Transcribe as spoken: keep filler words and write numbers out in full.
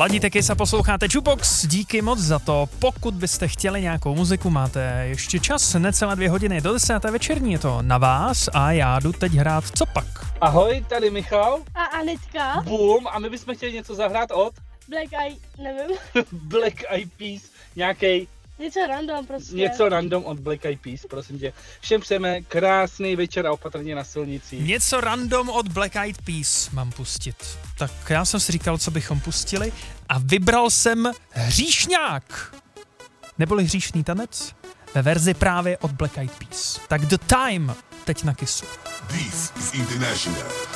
Ladíte Kiss a posloucháte Jukebox, díky moc za to. Pokud byste chtěli nějakou muziku, máte ještě čas, necelé dvě hodiny do desáté večerní, je to na vás a já jdu teď hrát Co pak. Ahoj, tady Michal. A Anitka. Boom, a my bychom chtěli něco zahrát od Black Eye, nevím. Black Eyed Peas, nějaký Něco random prostě. něco random od Black Eyed Peas, prosím tě. Všem přejeme krásný večer a opatrně na silnici. Něco random od Black Eyed Peas mám pustit. Tak já jsem si říkal, co bychom pustili a vybral jsem Hříšňák. Neboli Hříšný tanec ve verzi právě od Black Eyed Peas. Tak The Time teď na Kissu. This is international.